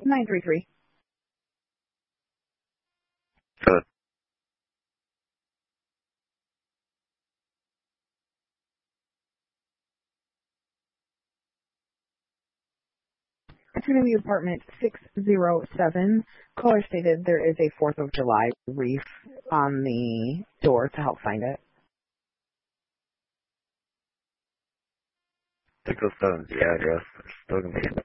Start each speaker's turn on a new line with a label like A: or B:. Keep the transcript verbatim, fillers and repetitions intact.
A: nine three three.
B: Good.
A: Trinity Apartment six oh seven. Caller stated there is a fourth of July wreath on the door to help find it.
B: six oh seven is the address. Still gonna be